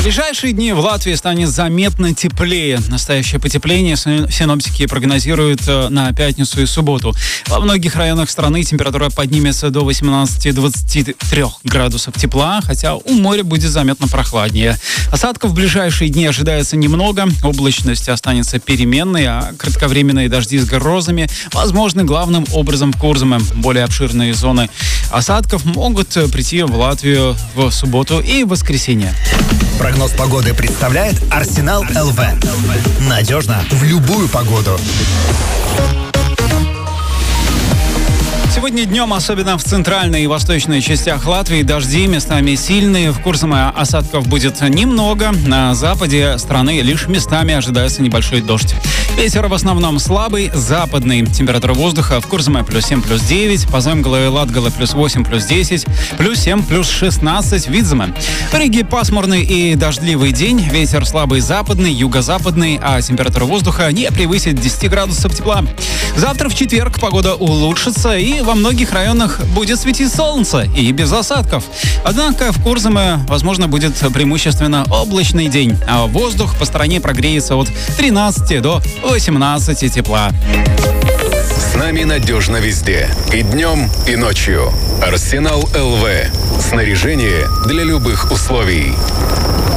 В ближайшие дни в Латвии станет заметно теплее. Настоящее потепление синоптики прогнозируют на пятницу и субботу. Во многих районах страны температура поднимется до 18-23 градусов тепла, хотя у моря будет заметно прохладнее. Осадков в ближайшие дни ожидается немного. Облачность останется переменной, а кратковременные дожди с грозами возможны главным образом в Курзаме. Более обширные зоны осадков могут прийти в Латвию в субботу и воскресенье. Прогноз погоды представляет Арсенал ЛВ. Надежно в любую погоду. Сегодня днем, особенно в центральной и восточной частях Латвии, дожди местами сильные. В Курзаме осадков будет немного. На западе страны лишь местами ожидается небольшой дождь. Ветер в основном слабый, западный. Температура воздуха в Курзаме +7, +9, по Земгалу и Латгале +8, +10, +7, +16 в Видземе. В Риге пасмурный и дождливый день. Ветер слабый западный, юго-западный, а температура воздуха не превысит 10 градусов тепла. Завтра в четверг погода улучшится и во многих районах будет светить солнце и без осадков. Однако в Курзаме, возможно, будет преимущественно облачный день, а воздух по стране прогреется от 13 до 18 тепла. С нами надежно везде. И днем, и ночью. Арсенал ЛВ. Снаряжение для любых условий.